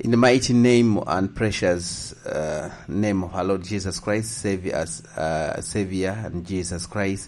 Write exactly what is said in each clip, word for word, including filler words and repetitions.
In the mighty name and precious uh, name of our Lord Jesus Christ, Savior, uh, Savior and Jesus Christ,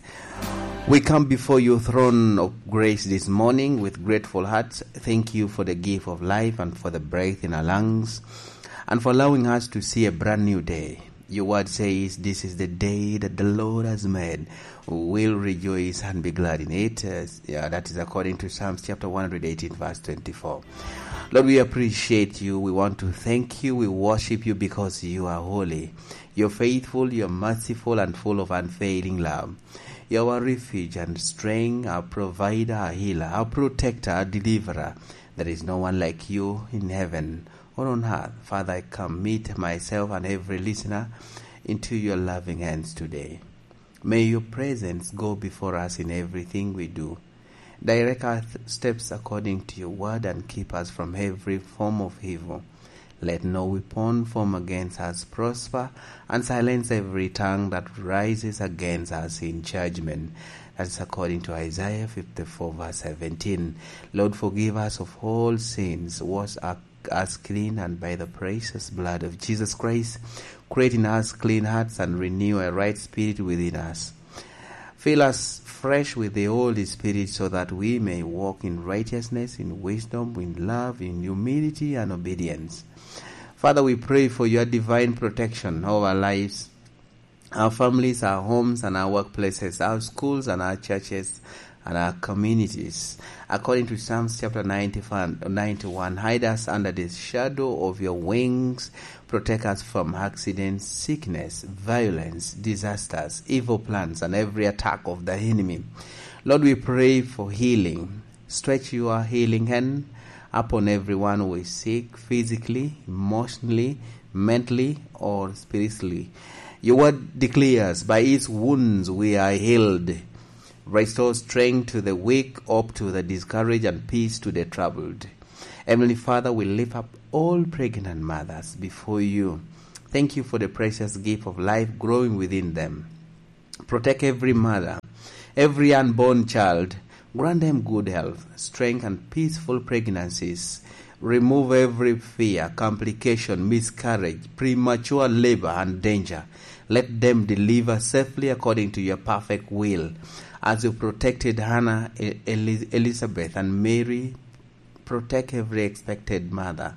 we come before your throne of grace this morning with grateful hearts. Thank you for the gift of life and for the breath in our lungs and for allowing us to see a brand new day. Your word says, this is the day that the Lord has made. We will rejoice and be glad in it. Uh, yeah, that is according to Psalms chapter one hundred eighteen, verse twenty-four. Lord, we appreciate you. We want to thank you. We worship you because you are holy. You're faithful, you're merciful, and full of unfailing love. You're our refuge and strength, our provider, our healer, our protector, our deliverer. There is no one like you in heaven or on earth. Father, I commit myself and every listener into your loving hands today. May your presence go before us in everything we do. Direct our th- steps according to your word and keep us from every form of evil. Let no weapon form against us prosper, and silence every tongue that rises against us in judgment. That's according to Isaiah fifty-four, verse seventeen. Lord, forgive us of all sins, wash us clean, and by the precious blood of Jesus Christ, create in us clean hearts and renew a right spirit within us. Fill us fresh with the Holy Spirit so that we may walk in righteousness, in wisdom, in love, in humility and obedience. Father, we pray for your divine protection over our lives, our families, our homes and our workplaces, our schools and our churches and our communities. According to Psalms chapter ninety-one, hide us under the shadow of your wings. Protect us from accidents, sickness, violence, disasters, evil plans, and every attack of the enemy. Lord, we pray for healing. Stretch your healing hand upon everyone who is sick, physically, emotionally, mentally, or spiritually. Your word declares, by his wounds we are healed. Restore strength to the weak, hope to the discouraged, and peace to the troubled. Heavenly Father, we lift up all pregnant mothers before you. Thank you for the precious gift of life growing within them. Protect every mother, every unborn child. Grant them good health, strength, and peaceful pregnancies. Remove every fear, complication, miscarriage, premature labor, and danger. Let them deliver safely according to your perfect will. As you protected Hannah, Elizabeth, and Mary, protect every expected mother.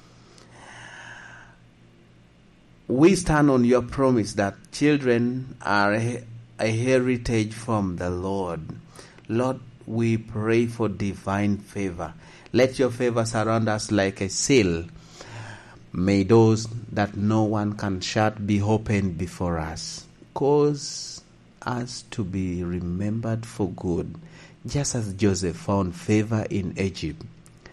We stand on your promise that children are a, a heritage from the Lord. Lord, we pray for divine favor. Let your favor surround us like a seal. May doors that no one can shut be opened before us. Cause us to be remembered for good, just as Joseph found favor in Egypt.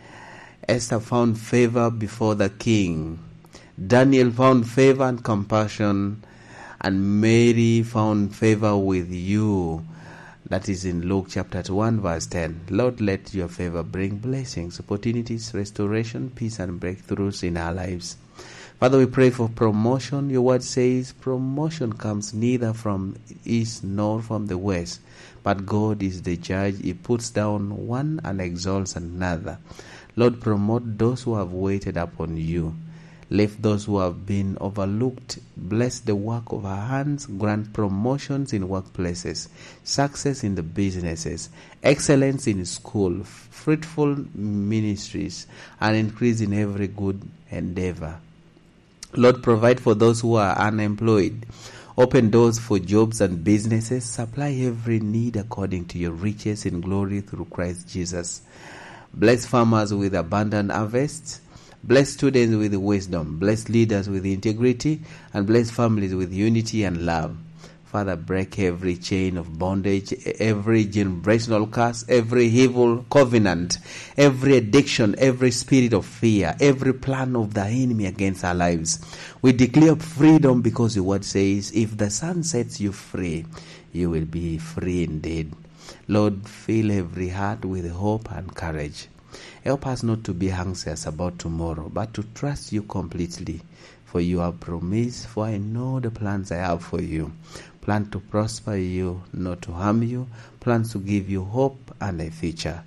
Esther found favor before the king. Daniel found favor and compassion, and Mary found favor with you. That is in Luke chapter one, verse ten. Lord, let your favor bring blessings, opportunities, restoration, peace, and breakthroughs in our lives. Father, we pray for promotion. Your word says promotion comes neither from east nor from the west, but God is the judge. He puts down one and exalts another. Lord, promote those who have waited upon you. Lift those who have been overlooked. Bless the work of our hands. Grant promotions in workplaces, success in the businesses, excellence in school, fruitful ministries, and increase in every good endeavor. Lord, provide for those who are unemployed. Open doors for jobs and businesses. Supply every need according to your riches in glory through Christ Jesus. Bless farmers with abundant harvests. Bless students with wisdom. Bless leaders with integrity. And bless families with unity and love. Father, break every chain of bondage, every generational curse, every evil covenant, every addiction, every spirit of fear, every plan of the enemy against our lives. We declare freedom because your word says, if the Son sets you free, you will be free indeed. Lord, fill every heart with hope and courage. Help us not to be anxious about tomorrow, but to trust you completely. For you have promised, for I know the plans I have for you. Plan to prosper you, not to harm you. Plans to give you hope and a future.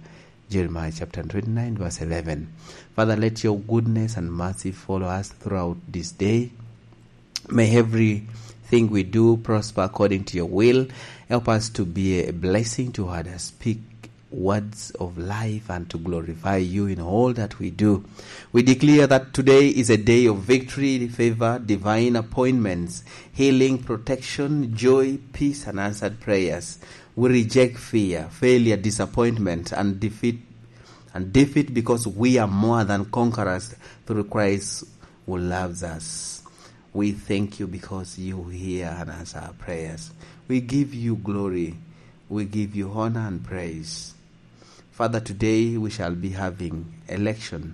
Jeremiah chapter twenty-nine, verse eleven. Father, let your goodness and mercy follow us throughout this day. May everything we do prosper according to your will. Help us to be a blessing to others. Speak words of life and to glorify you in all that we do. We declare that today is a day of victory, favor, divine appointments, healing, protection, joy, peace, and answered prayers. We reject fear, failure, disappointment, and defeat, and defeat because we are more than conquerors through Christ who loves us. We thank you because you hear and answer our prayers. We give you glory. We give you honor and praise. Father, today we shall be having election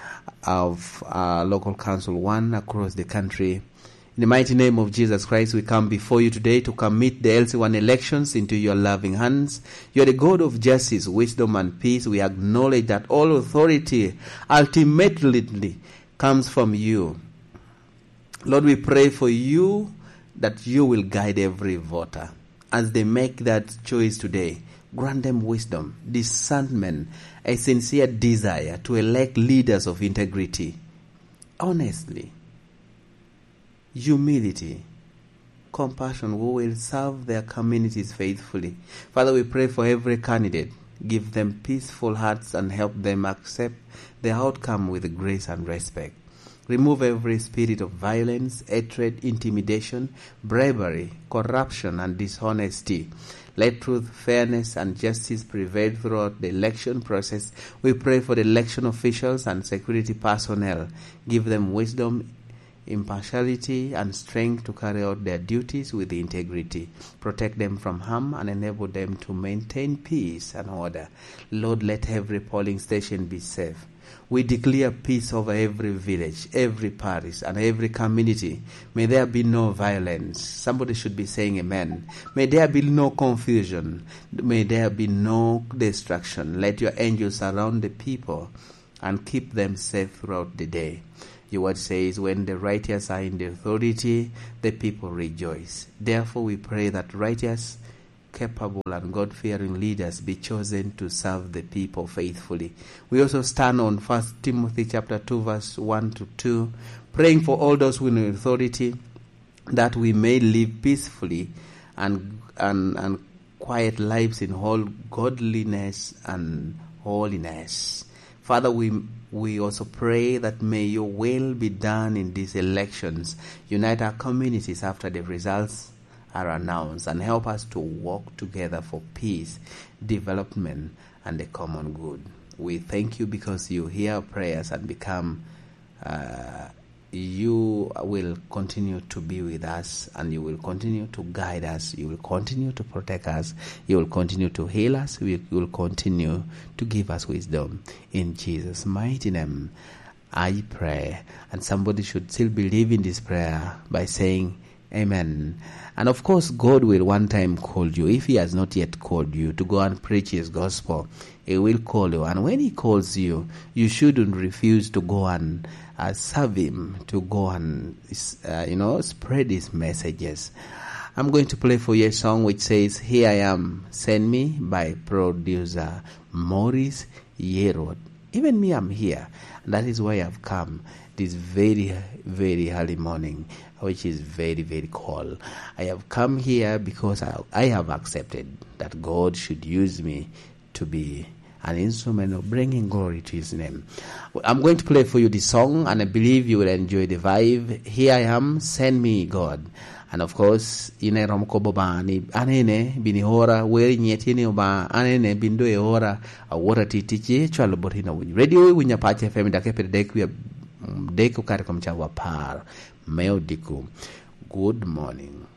of uh, local council one across the country. In the mighty name of Jesus Christ, we come before you today to commit the L C one elections into your loving hands. You are the God of justice, wisdom, and peace. We acknowledge that all authority ultimately comes from you. Lord, we pray for you that you will guide every voter as they make that choice today. Grant them wisdom, discernment, a sincere desire to elect leaders of integrity, honestly, humility, compassion, who will serve their communities faithfully. Father, we pray for every candidate. Give them peaceful hearts and help them accept the outcome with grace and respect. Remove every spirit of violence, hatred, intimidation, bravery, corruption, and dishonesty. Let truth, fairness, and justice prevail throughout the election process. We pray for the election officials and security personnel. Give them wisdom, impartiality, and strength to carry out their duties with integrity. Protect them from harm and enable them to maintain peace and order. Lord, let every polling station be safe. We declare peace over every village, every parish, and every community. May there be no violence. Somebody should be saying amen. May there be no confusion. May there be no destruction. Let your angels surround the people and keep them safe throughout the day. Your word says, when the righteous are in the authority, the people rejoice. Therefore, we pray that righteous, capable, and God-fearing leaders be chosen to serve the people faithfully. We also stand on First Timothy chapter two, verse one to two, praying for all those who are in authority, that we may live peacefully and and and quiet lives in all godliness and holiness. Father, we we also pray that may your will be done in these elections. Unite our communities after the results are announced and help us to work together for peace, development, and the common good. We thank you because you hear our prayers and become, uh, you will continue to be with us, and you will continue to guide us. You will continue to protect us. You will continue to heal us. You will continue to give us wisdom. In Jesus' mighty name, I pray. And somebody should still believe in this prayer by saying, amen. And of course, God will one time call you. If he has not yet called you to go and preach his gospel, he will call you. And when he calls you, you shouldn't refuse to go and uh, serve him, to go and, uh, you know, spread his messages. I'm going to play for you a song which says, Here I Am, Send Me, by producer Maurice Yerod. Even me, I'm here. And that is why I've come this very, very early morning, which is very, very cold. I have come here because I, I have accepted that God should use me to be an instrument of bringing glory to his name. I'm going to play for you this song, and I believe you will enjoy the vibe. Here I Am, Send Me, God. And of course, ine romko boba ni anene bini hora weri nyeti ni oba anene bindo e hora awora titichi chwalo borina wunyi. Radio winya pache F M dake pere deku ya deku kare komcha wapar. Meo diku. Good morning.